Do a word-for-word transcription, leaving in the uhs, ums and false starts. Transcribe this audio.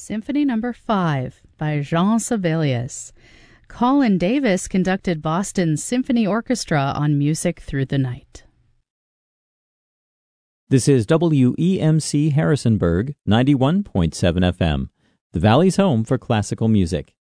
Symphony Number five by Jean Sibelius. Colin Davis conducted Boston's Symphony Orchestra on Music Through the Night. This is W E M C Harrisonburg, ninety-one point seven F M, the Valley's home for classical music.